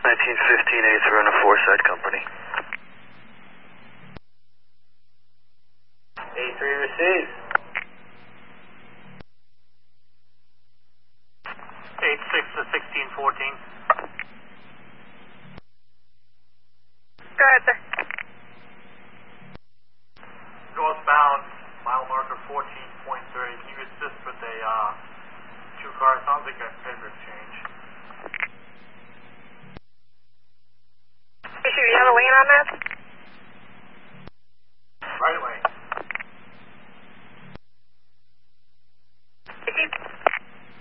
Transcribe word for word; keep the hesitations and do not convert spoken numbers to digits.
nineteen fifteen A three on a Foresight Company. A three receives. eight six to sixteen fourteen. Go ahead, sir. Northbound, mile marker fourteen point three. Can you assist with a uh, two car? Sounds like a paper exchange.